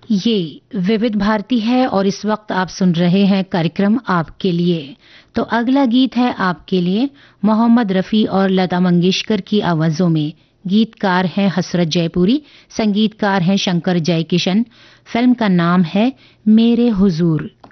ये विविध भारती है और इस वक्त आप सुन रहे हैं कार्यक्रम आपके लिए। तो अगला गीत है आपके लिए मोहम्मद रफ़ी और लता मंगेशकर की आवाज़ों में। गीतकार हैं हसरत जयपुरी, संगीतकार हैं शंकर जयकिशन। फिल्म का नाम है मेरे हुजूर।